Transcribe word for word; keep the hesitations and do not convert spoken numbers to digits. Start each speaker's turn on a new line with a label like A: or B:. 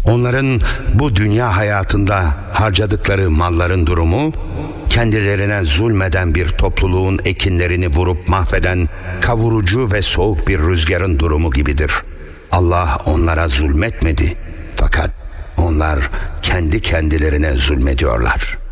A: Onların bu dünya hayatında harcadıkları malların durumu, kendilerine zulmeden bir topluluğun ekinlerini vurup mahveden kavurucu ve soğuk bir rüzgarın durumu gibidir. Allah onlara zulmetmedi, fakat onlar kendi kendilerine zulmediyorlar.